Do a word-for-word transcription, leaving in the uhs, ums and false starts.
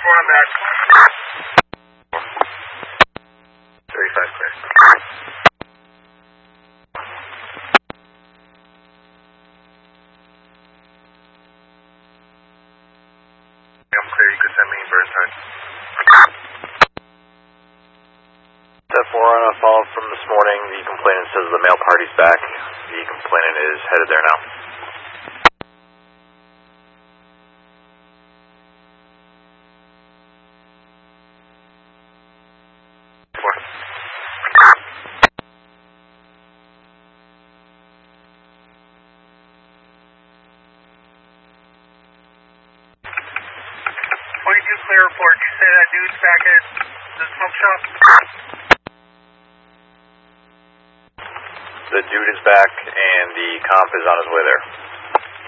four, I'm back. thirty-five clear. I'm clear, you could send me Burnside. Step four on a follow from this morning. The complainant says the male party's back. The complainant is headed there now. Four. twenty-two clear report. You say that dude's back at the smoke shop? The dude is back and the comp is on his way there.